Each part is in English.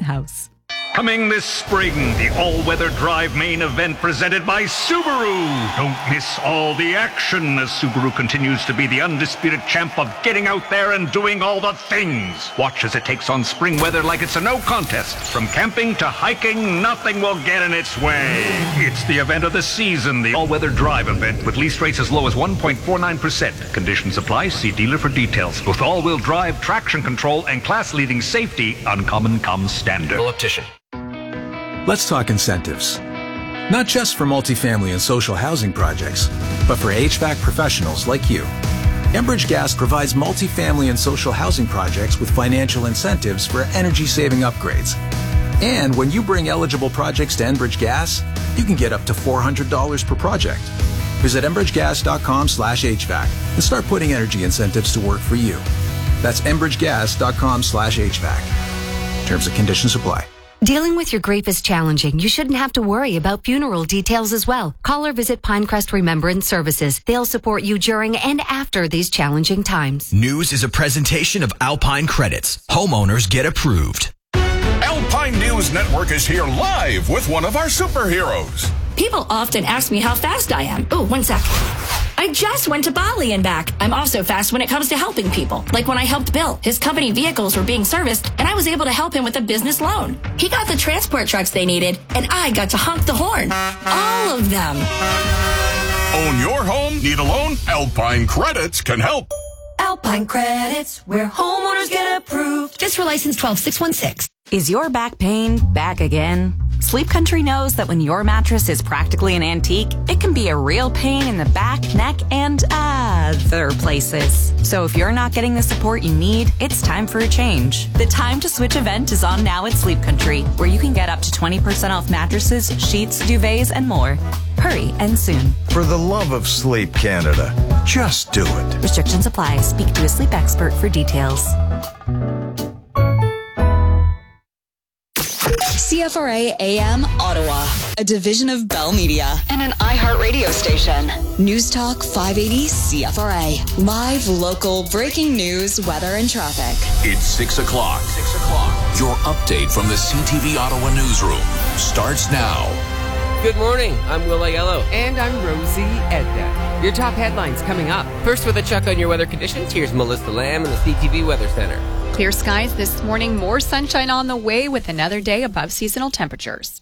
house. Coming this spring, the all-weather drive main event presented by Subaru. Don't miss all the action as Subaru continues to be the undisputed champ of getting out there and doing all the things. Watch as it takes on spring weather like it's a no contest. From camping to hiking, nothing will get in its way. It's the event of the season, the all-weather drive event with lease rates as low as 1.49%. Conditions apply. See dealer for details. With all-wheel drive, traction control, and class-leading safety, Uncommon comes standard. Optician. Let's talk incentives. Not just for multifamily and social housing projects, but for HVAC professionals like you. Enbridge Gas provides multifamily and social housing projects with financial incentives for energy-saving upgrades. And when you bring eligible projects to Enbridge Gas, you can get up to $400 per project. Visit enbridgegas.com/HVAC and start putting energy incentives to work for you. That's enbridgegas.com/HVAC. Terms and conditions apply. Dealing with your grief is challenging. You shouldn't have to worry about funeral details as well. Call or visit Pinecrest Remembrance Services. They'll support you during and after these challenging times. News is a presentation of Alpine Credits. Homeowners get approved. Alpine News Network is here live with one of our superheroes. People often ask me how fast I am. Oh, 1 sec. I just went to Bali and back. I'm also fast when it comes to helping people. Like when I helped Bill. His company vehicles were being serviced, and I was able to help him with a business loan. He got the transport trucks they needed, and I got to honk the horn. All of them. Own your home? Need a loan? Alpine Credits can help. Alpine Credits, where homeowners get approved. Just for license 12616. Is your back pain back again? Sleep Country knows that when your mattress is practically an antique, it can be a real pain in the back, neck, and other places. So if you're not getting the support you need, it's time for a change. The Time to Switch event is on now at Sleep Country, where you can get up to 20% off mattresses, sheets, duvets, and more. Hurry and soon. For the love of Sleep Canada, just do it. Restrictions apply. Speak to a sleep expert for details. CFRA AM Ottawa, a division of Bell Media and an iHeart radio station. News Talk 580 CFRA. Live, local, breaking news, weather, and traffic. It's 6 o'clock. Your update from the CTV Ottawa newsroom starts now. Good morning. I'm Will Aiello. And I'm Rosie Edna. Your top headlines coming up. First, with a check on your weather conditions, here's Melissa Lamb in the CTV Weather Center. Clear skies this morning, more sunshine on the way with another day above seasonal temperatures.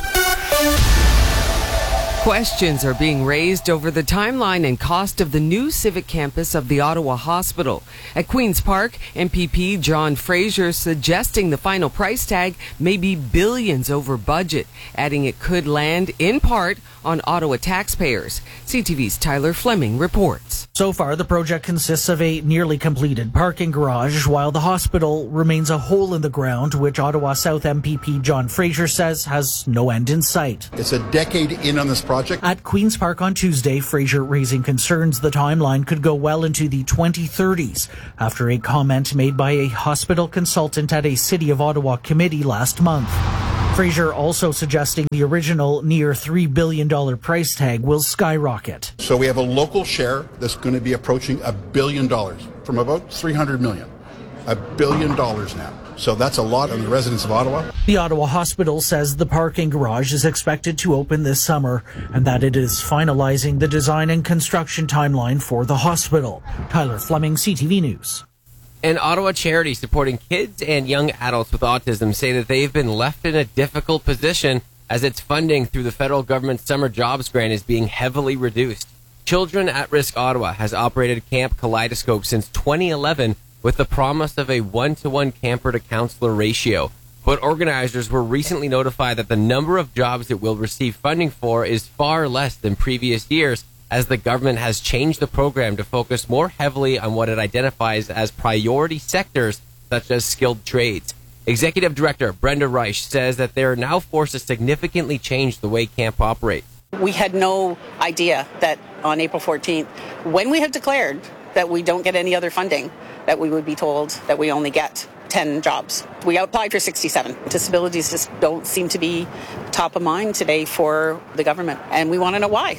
Questions are being raised over the timeline and cost of the new civic campus of the Ottawa Hospital. At Queen's Park, MPP John Fraser suggesting the final price tag may be billions over budget, adding it could land in part on Ottawa taxpayers. CTV's Tyler Fleming reports. So far, the project consists of a nearly completed parking garage, while the hospital remains a hole in the ground, which Ottawa South MPP John Fraser says has no end in sight. It's a decade in on this project. At Queen's Park on Tuesday, Fraser raising concerns the timeline could go well into the 2030s after a comment made by a hospital consultant at a City of Ottawa committee last month. Fraser also suggesting the original near $3 billion price tag will skyrocket. So we have a local share that's going to be approaching $1 billion from about $300 million. $1 billion now. So that's a lot on the residents of Ottawa. The Ottawa Hospital says the parking garage is expected to open this summer and that it is finalizing the design and construction timeline for the hospital. Tyler Fleming, CTV News. An Ottawa charity supporting kids and young adults with autism say that they've been left in a difficult position as its funding through the federal government's summer jobs grant is being heavily reduced. Children at Risk Ottawa has operated Camp Kaleidoscope since 2011 with the promise of a 1-to-1 camper to counselor ratio. But organizers were recently notified that the number of jobs it will receive funding for is far less than previous years, as the government has changed the program to focus more heavily on what it identifies as priority sectors, such as skilled trades. Executive Director Brenda Reich says that they are now forced to significantly change the way camp operates. We had no idea that on April 14th, when we have declared that we don't get any other funding, that we would be told that we only get 10 jobs. We applied for 67. Disabilities just don't seem to be top of mind today for the government, and we want to know why.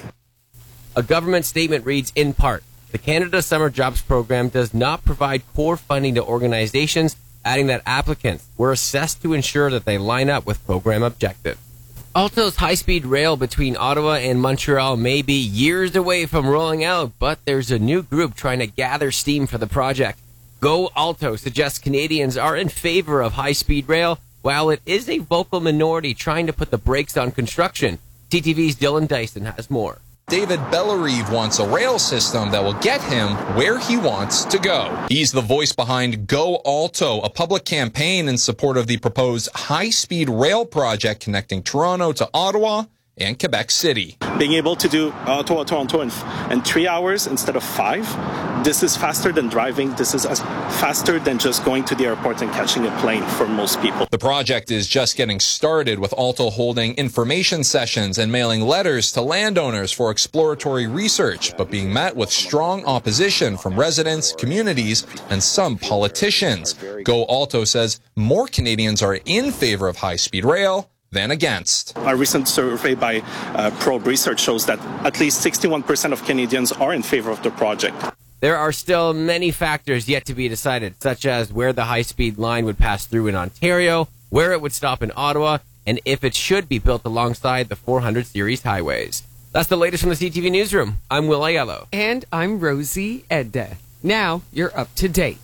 A government statement reads, in part, the Canada Summer Jobs Program does not provide core funding to organizations adding that applicants were assessed to ensure that they line up with program objectives. Alto's high-speed rail between Ottawa and Montreal may be years away from rolling out, but there's a new group trying to gather steam for the project. Go Alto suggests Canadians are in favor of high-speed rail, while it is a vocal minority trying to put the brakes on construction. CTV's Dylan Dyson has more. David Bellerive wants a rail system that will get him where he wants to go. He's the voice behind Go Alto, a public campaign in support of the proposed high-speed rail project connecting Toronto to Ottawa and Quebec City. Being able to do Ottawa-Toronto in 3 hours instead of 5, this is faster than driving. This is faster than just going to the airport and catching a plane for most people. The project is just getting started, with Alto holding information sessions and mailing letters to landowners for exploratory research, but being met with strong opposition from residents, communities, and some politicians. Go Alto says more Canadians are in favor of high-speed rail than against. A recent survey by Probe Research shows that at least 61% of Canadians are in favor of the project. There are still many factors yet to be decided, such as where the high-speed line would pass through in Ontario, where it would stop in Ottawa, and if it should be built alongside the 400 series highways. That's the latest from the CTV Newsroom. I'm Will Aiello. And I'm Rosie Edda. Now you're up to date.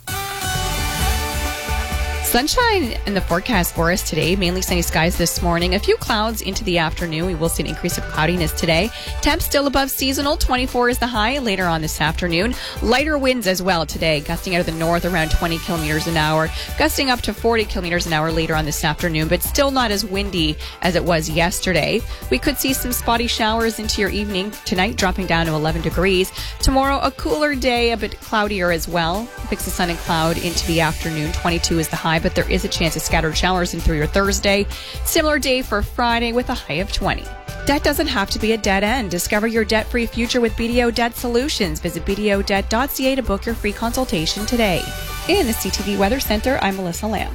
Sunshine in the forecast for us today. Mainly sunny skies this morning. A few clouds into the afternoon. We will see an increase of cloudiness today. Temps still above seasonal. 24 is the high later on this afternoon. Lighter winds as well today, gusting out of the north around 20 kilometers an hour, gusting up to 40 kilometers an hour later on this afternoon, but still not as windy as it was yesterday. We could see some spotty showers into your evening tonight, dropping down to 11 degrees. Tomorrow, a cooler day, a bit cloudier as well. Mix of sun and cloud into the afternoon. 22 is the high, but there is a chance of scattered showers in through your Thursday. Similar day for Friday with a high of 20. Debt doesn't have to be a dead end. Discover your debt-free future with BDO Debt Solutions. Visit BDOdebt.ca to book your free consultation today. In the CTV Weather Center, I'm Melissa Lamb.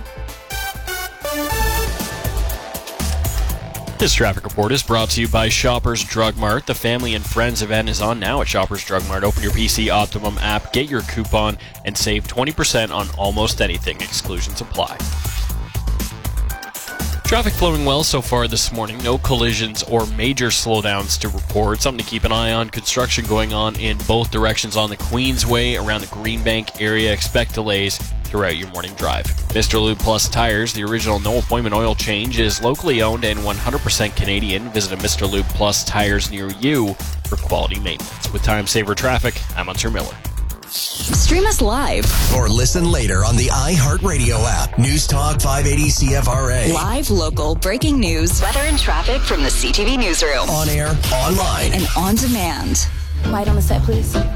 This traffic report is brought to you by Shoppers Drug Mart. The Family and Friends event is on now at Shoppers Drug Mart. Open your PC Optimum app, get your coupon, and save 20% on almost anything. Exclusions apply. Traffic flowing well so far this morning. No collisions or major slowdowns to report. Something to keep an eye on. Construction going on in both directions on the Queensway around the Greenbank area. Expect delays throughout your morning drive. Mr. Lube Plus Tires, the original no-appointment oil change, is locally owned and 100% Canadian. Visit a Mr. Lube Plus Tires near you for quality maintenance. With Time Saver Traffic, I'm Hunter Miller. Stream us live or listen later on the iHeartRadio app. News Talk 580 CFRA. Live, local, breaking news, weather and traffic from the CTV Newsroom. On air, online, and on demand. Light on the set, please.